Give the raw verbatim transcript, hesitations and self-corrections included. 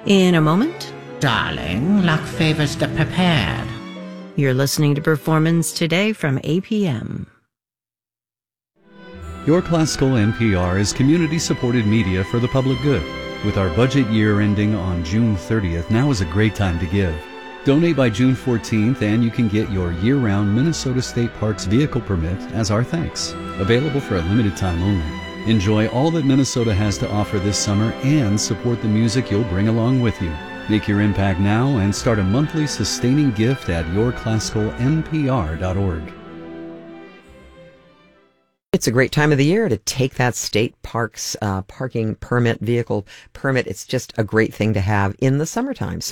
In a moment, Darling, luck favors the prepared. you're listening to Performance Today from A P M. Your Classical N P R is community-supported media for the public good. With our budget year ending on June thirtieth, now is a great time to give. Donate by June fourteenth and you can get your year-round Minnesota State Parks vehicle permit as our thanks. Available for a limited time only. Enjoy all that Minnesota has to offer this summer and support the music you'll bring along with you. Make your impact now and start a monthly sustaining gift at your classical n p r dot org. It's a great time of the year to take that state parks uh, parking permit, vehicle permit. It's just a great thing to have in the summertime. So